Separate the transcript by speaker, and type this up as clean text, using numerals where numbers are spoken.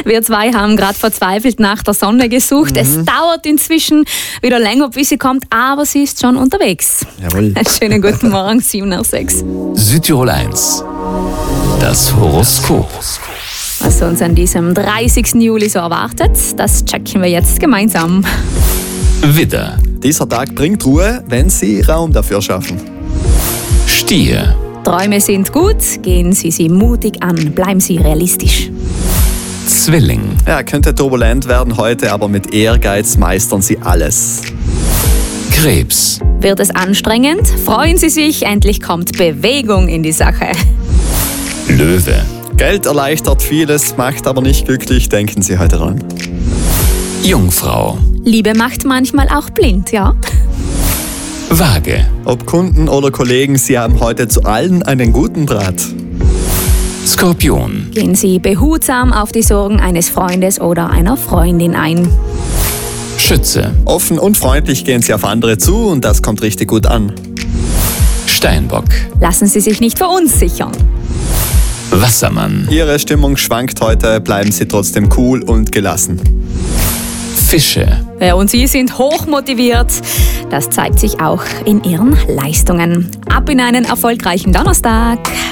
Speaker 1: Wir zwei haben gerade verzweifelt nach der Sonne gesucht. Es dauert inzwischen wieder länger, bis sie kommt, aber sie ist schon unterwegs.
Speaker 2: Jawohl.
Speaker 1: Schönen guten Morgen, 7:06.
Speaker 3: Südtirol 1. Das Horoskop.
Speaker 1: Was uns an diesem 30. Juli so erwartet, das checken wir jetzt gemeinsam.
Speaker 3: Widder,
Speaker 2: Dieser Tag bringt Ruhe, wenn Sie Raum dafür schaffen.
Speaker 3: Stier,
Speaker 1: Träume sind gut, gehen Sie sie mutig an, bleiben Sie realistisch.
Speaker 3: Zwilling,
Speaker 2: Ja, könnte turbulent werden heute, aber mit Ehrgeiz meistern Sie alles.
Speaker 3: Krebs,
Speaker 1: Wird es anstrengend? Freuen Sie sich, endlich kommt Bewegung in die Sache.
Speaker 3: Löwe,
Speaker 2: Geld erleichtert vieles, macht aber nicht glücklich, denken Sie heute dran.
Speaker 3: Jungfrau,
Speaker 1: Liebe macht manchmal auch blind, ja?
Speaker 3: Waage,
Speaker 2: Ob Kunden oder Kollegen, Sie haben heute zu allen einen guten Draht.
Speaker 3: Skorpion,
Speaker 1: Gehen Sie behutsam auf die Sorgen eines Freundes oder einer Freundin ein.
Speaker 3: Schütze,
Speaker 2: Offen und freundlich gehen Sie auf andere zu und das kommt richtig gut an.
Speaker 3: Steinbock,
Speaker 1: Lassen Sie sich nicht verunsichern.
Speaker 3: Wassermann,
Speaker 2: Ihre Stimmung schwankt heute, bleiben Sie trotzdem cool und gelassen.
Speaker 3: Fische,
Speaker 1: Ja, und Sie sind hochmotiviert. Das zeigt sich auch in Ihren Leistungen. Ab in einen erfolgreichen Donnerstag.